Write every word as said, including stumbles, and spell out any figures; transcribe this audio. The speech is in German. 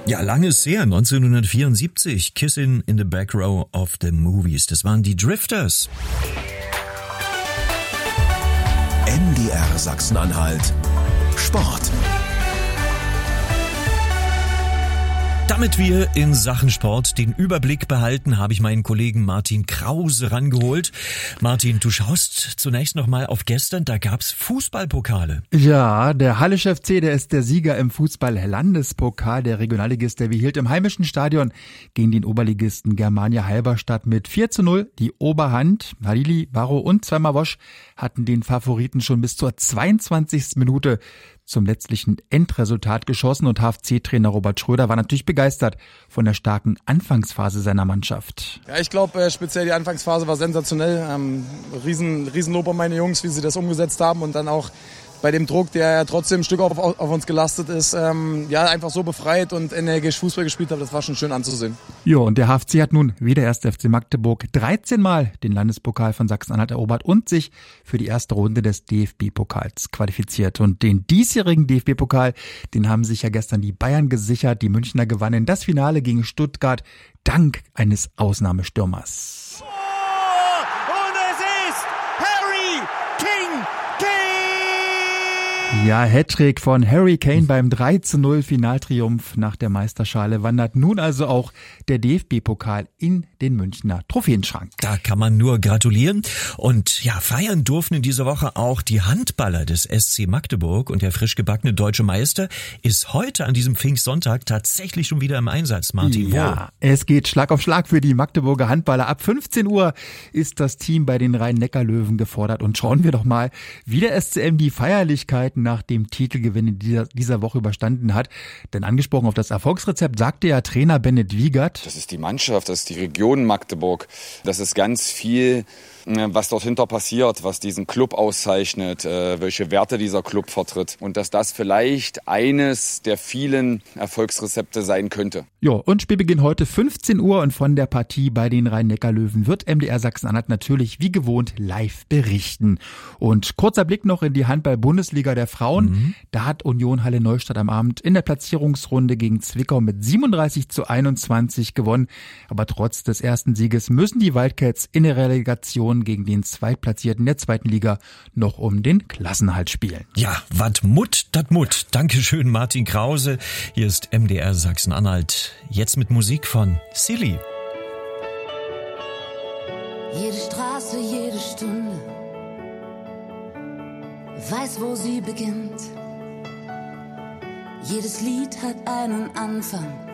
Ja, lange ist her, neunzehnhundertvierundsiebzig, Kissing in the Back Row of the Movies. Das waren die Drifters. M D R Sachsen-Anhalt Sport. Damit wir in Sachen Sport den Überblick behalten, habe ich meinen Kollegen Martin Krause rangeholt. Martin, du schaust zunächst noch mal auf gestern, da gab's Fußballpokale. Ja, der Hallische F C, der ist der Sieger im Fußball-Landespokal. Der Regionalligist, der behielt im heimischen Stadion gegen den Oberligisten Germania Halberstadt mit vier zu null die Oberhand. Halili, Barrow und zweimal Wosch hatten den Favoriten schon bis zur zweiundzwanzigsten Minute zum letztlichen Endresultat geschossen und H F C-Trainer Robert Schröder war natürlich begeistert von der starken Anfangsphase seiner Mannschaft. Ja, ich glaube, äh, speziell die Anfangsphase war sensationell. Ähm, riesen, Riesenlob an meine Jungs, wie sie das umgesetzt haben und dann auch bei dem Druck, der ja trotzdem ein Stück auf, auf uns gelastet ist, ähm, ja, einfach so befreit und energisch Fußball gespielt hat, das war schon schön anzusehen. Ja, und der H F C hat nun wie der erste F C Magdeburg dreizehn Mal den Landespokal von Sachsen-Anhalt erobert und sich für die erste Runde des D F B-Pokals qualifiziert. Und den diesjährigen D F B-Pokal, den haben sich ja gestern die Bayern gesichert. Die Münchner gewannen das Finale gegen Stuttgart dank eines Ausnahmestürmers. Ja, Hattrick von Harry Kane beim drei zu null Finaltriumph nach der Meisterschale wandert nun also auch der D F B-Pokal in den Münchner Trophäenschrank. Da kann man nur gratulieren. Und ja, feiern durften in dieser Woche auch die Handballer des S C Magdeburg und der frisch gebackene deutsche Meister ist heute an diesem Pfingstsonntag tatsächlich schon wieder im Einsatz. Martin, ja, wo? Es geht Schlag auf Schlag für die Magdeburger Handballer. Ab fünfzehn Uhr ist das Team bei den Rhein-Neckar-Löwen gefordert. Und schauen wir doch mal, wie der S C M die Feierlichkeiten nach dem Titelgewinn in dieser, dieser Woche überstanden hat. Denn angesprochen auf das Erfolgsrezept sagte ja Trainer Bennett Wiegert: Das ist die Mannschaft, das ist die Region Magdeburg. Das ist ganz viel, was dort hinter passiert, was diesen Club auszeichnet, welche Werte dieser Club vertritt. Und dass das vielleicht eines der vielen Erfolgsrezepte sein könnte. Ja, und Spielbeginn heute fünfzehn Uhr und von der Partie bei den Rhein-Neckar-Löwen wird M D R Sachsen-Anhalt natürlich wie gewohnt live berichten. Und kurzer Blick noch in die Handball-Bundesliga der Frauen. Mhm. Da hat Union Halle Neustadt am Abend in der Platzierungsrunde gegen Zwickau mit siebenunddreißig zu einundzwanzig gewonnen. Aber trotz des ersten Sieges müssen die Wildcats in der Relegation gegen den Zweitplatzierten der zweiten Liga noch um den Klassenerhalt spielen. Ja, wat Mut, dat Mut. Dankeschön, Martin Krause. Hier ist M D R Sachsen-Anhalt. Jetzt mit Musik von Silly. Jede Straße, jede Stunde weiß, wo sie beginnt. Jedes Lied hat einen Anfang